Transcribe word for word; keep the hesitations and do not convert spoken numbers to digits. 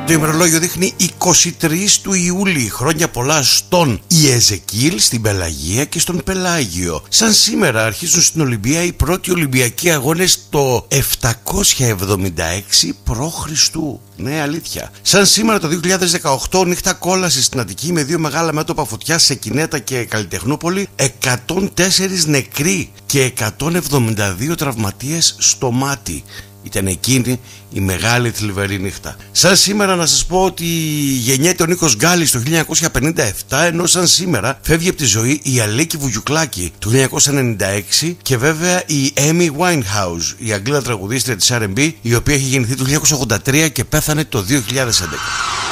Το ημερολόγιο δείχνει είκοσι τρεις του Ιούλη. Χρόνια πολλά στον Ιεζεκίλ, στην Πελαγία και στον Πελάγιο. Σαν σήμερα αρχίζουν στην Ολυμπία οι πρώτοι Ολυμπιακοί αγώνες το επτακόσια εβδομήντα έξι π.Χ. Ναι, αλήθεια. Σαν σήμερα το δύο χιλιάδες δεκαοκτώ, νύχτα κόλαση στην Αττική με δύο μεγάλα μέτωπα φωτιάς σε Κινέτα και Καλλιτεχνούπολη, εκατόν τέσσερις νεκροί και εκατόν εβδομήντα δύο τραυματίες στο μάτι. Ήταν εκείνη η μεγάλη θλιβερή νύχτα. Σαν σήμερα να σας πω ότι γεννιέται ο Νίκος Γκάλης το χίλια εννιακόσια πενήντα επτά, ενώ σαν σήμερα φεύγει από τη ζωή η Αλίκη Βουγιουκλάκη το χίλια εννιακόσια ενενήντα έξι και βέβαια η Amy Winehouse, η Αγγλίδα τραγουδίστρια της αρ εντ μπι, η οποία έχει γεννηθεί το χίλια εννιακόσια ογδόντα τρία και πέθανε το δύο χιλιάδες έντεκα.